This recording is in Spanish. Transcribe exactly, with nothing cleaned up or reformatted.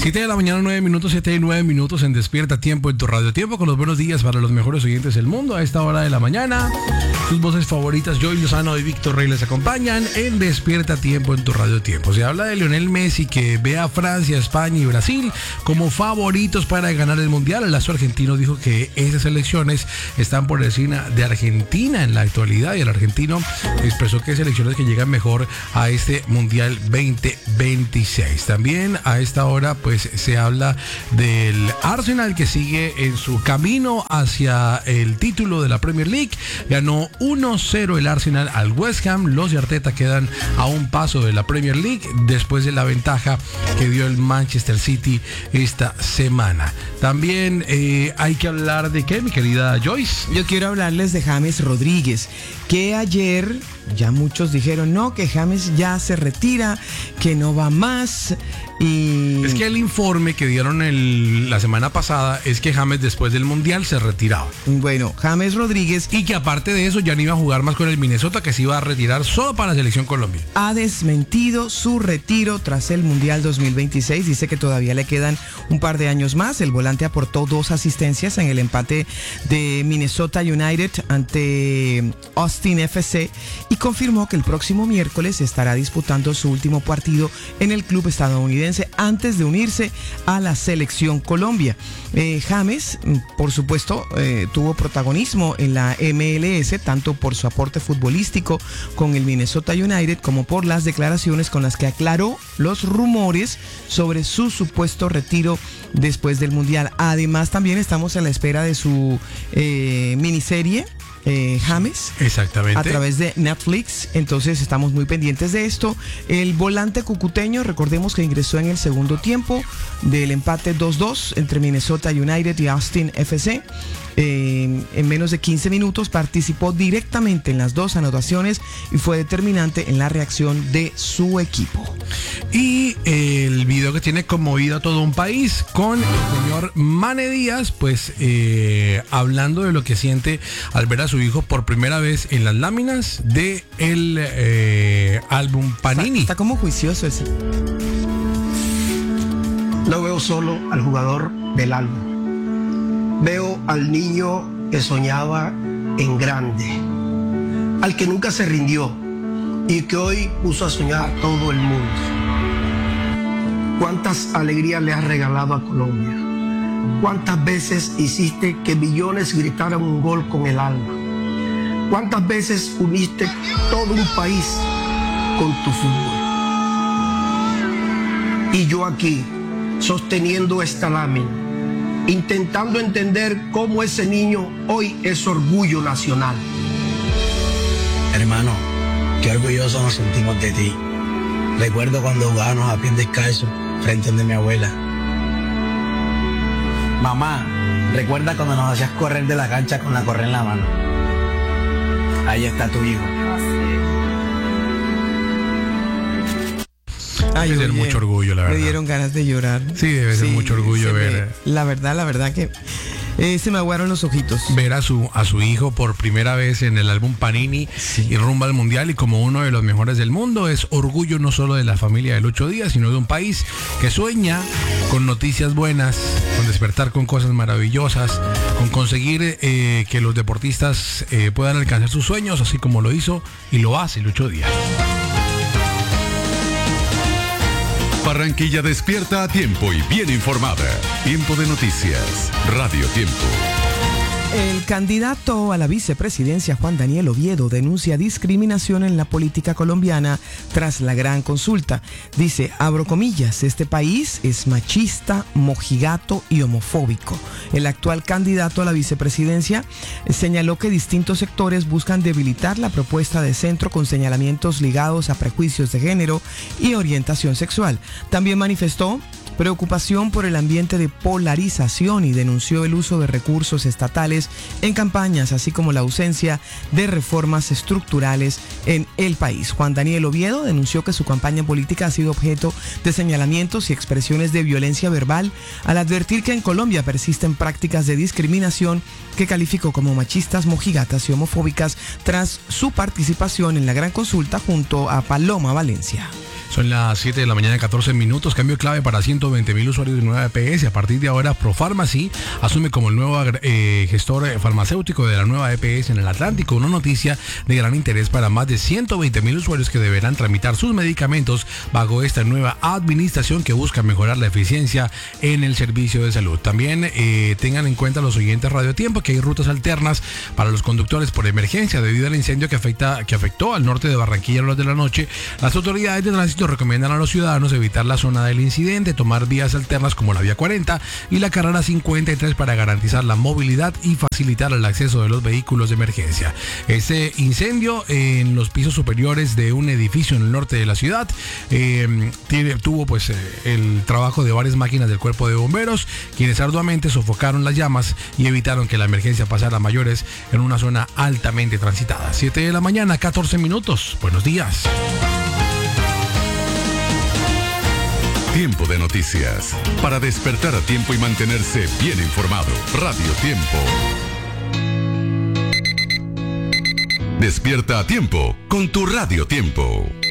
siete de la mañana, nueve minutos, siete y nueve minutos en Despierta Tiempo en tu Radio Tiempo, con los buenos días para los mejores oyentes del mundo a esta hora de la mañana. Sus voces favoritas, Joy Lozano y Víctor Rey, les acompañan en Despierta Tiempo en tu Radio Tiempo. Se habla de Lionel Messi, que ve a Francia, España y Brasil como favoritos para ganar el Mundial. El astro argentino dijo que esas elecciones están por encima de Argentina en la actualidad, y el argentino expresó que selecciones que llegan mejor a este Mundial veinte veintiséis. También a esta hora pues se habla del Arsenal, que sigue en su camino hacia el título de la Premier League. Ganó uno cero el Arsenal al West Ham. Los de Arteta quedan a un paso de la Premier League después de la ventaja que dio el Manchester City esta semana. También eh, hay que hablar de ¿qué, mi querida Joyce? Yo quiero hablarles de James Rodríguez, que ayer ya muchos dijeron no, que James ya se retira, que no va más. Y es que el informe que dieron el, la semana pasada es que James después del Mundial se retiraba. Bueno, James Rodríguez, y que aparte de eso ya no iba a jugar más con el Minnesota, que se iba a retirar solo para la selección Colombia. Ha desmentido su retiro tras el Mundial dos mil veintiséis. Dice que todavía le quedan un par de años más. El volante aportó dos asistencias en el empate de Minnesota United ante Austin F C y confirmó que el próximo miércoles estará disputando su último partido en el club estadounidense antes de unirse a la selección Colombia. Eh, James, por supuesto, eh, tuvo protagonismo en la M L S, tanto por su aporte futbolístico con el Minnesota United como por las declaraciones con las que aclaró los rumores sobre su supuesto retiro después del Mundial. Además, también estamos a la espera de su eh, miniserie Eh, James, exactamente, a través de Netflix. Entonces estamos muy pendientes de esto. El volante cucuteño, recordemos que ingresó en el segundo tiempo del empate dos dos entre Minnesota United y Austin F C. Eh, en menos de quince minutos participó directamente en las dos anotaciones y fue determinante en la reacción de su equipo. Y el video que tiene conmovido a todo un país, con el señor Mane Díaz, pues eh, hablando de lo que siente al ver a su hijo por primera vez en las láminas de el eh, álbum Panini. Está, está como juicioso ese. No veo solo al jugador del álbum. Veo al niño que soñaba en grande, al que nunca se rindió y que hoy puso a soñar a todo el mundo. ¿Cuántas alegrías le has regalado a Colombia? ¿Cuántas veces hiciste que millones gritaran un gol con el alma? ¿Cuántas veces uniste todo un país con tu fútbol? Y yo aquí, sosteniendo esta lámina, intentando entender cómo ese niño hoy es orgullo nacional. Hermano, qué orgullosos nos sentimos de ti. Recuerdo cuando jugábamos a pie descalzo frente a mi abuela. Mamá, recuerda cuando nos hacías correr de la cancha con la correa en la mano. Ahí está tu hijo. Ay, debe ser oye, mucho orgullo, la verdad. Me dieron ganas de llorar. Sí, debe ser sí, mucho orgullo ver. Me, la verdad, la verdad que eh, se me aguaron los ojitos. Ver a su a su hijo por primera vez en el álbum Panini, sí, y rumbo al Mundial y como uno de los mejores del mundo es orgullo no solo de la familia del Ocho Días, sino de un país que sueña con noticias buenas, con despertar con cosas maravillosas, con conseguir eh, que los deportistas eh, puedan alcanzar sus sueños, así como lo hizo y lo hace el Ocho Días. Barranquilla despierta a tiempo y bien informada. Tiempo de noticias. Radio Tiempo. El candidato a la vicepresidencia, Juan Daniel Oviedo, denuncia discriminación en la política colombiana tras la gran consulta. Dice, abro comillas, este país es machista, mojigato y homofóbico. El actual candidato a la vicepresidencia señaló que distintos sectores buscan debilitar la propuesta de centro con señalamientos ligados a prejuicios de género y orientación sexual. También manifestó preocupación por el ambiente de polarización y denunció el uso de recursos estatales en campañas, así como la ausencia de reformas estructurales en el país. Juan Daniel Oviedo denunció que su campaña política ha sido objeto de señalamientos y expresiones de violencia verbal al advertir que en Colombia persisten prácticas de discriminación que calificó como machistas, mojigatas y homofóbicas tras su participación en la gran consulta junto a Paloma Valencia. Son las siete de la mañana, catorce minutos. Cambio clave para ciento veinte mil usuarios de nueva E P S. A partir de ahora, ProPharmacy asume como el nuevo eh, gestor farmacéutico de la nueva E P S en el Atlántico. Una noticia de gran interés para más de ciento veinte mil usuarios que deberán tramitar sus medicamentos bajo esta nueva administración que busca mejorar la eficiencia en el servicio de salud. También eh, tengan en cuenta los oyentes Radio Tiempo que hay rutas alternas para los conductores por emergencia debido al incendio que afecta que afectó al norte de Barranquilla a las de la noche. Las autoridades de tránsito recomiendan a los ciudadanos evitar la zona del incidente, tomar vías alternas como la vía cuarenta y la carrera cincuenta y tres para garantizar la movilidad y facilitar el acceso de los vehículos de emergencia. Este incendio en los pisos superiores de un edificio en el norte de la ciudad eh, tiene, tuvo pues eh, el trabajo de varias máquinas del cuerpo de bomberos, quienes arduamente sofocaron las llamas y evitaron que la emergencia pasara a mayores en una zona altamente transitada. siete de la mañana, catorce minutos. Buenos días. Tiempo de noticias. Para despertar a tiempo y mantenerse bien informado. Radio Tiempo. Despierta a tiempo con tu Radio Tiempo.